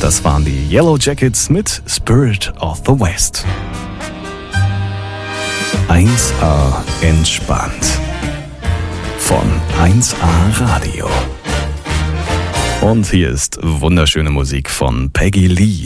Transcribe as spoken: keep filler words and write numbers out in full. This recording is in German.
Das waren die Yellow Jackets mit Spirit of the West. eins A entspannt. Von eins A Radio. Und hier ist wunderschöne Musik von Peggy Lee.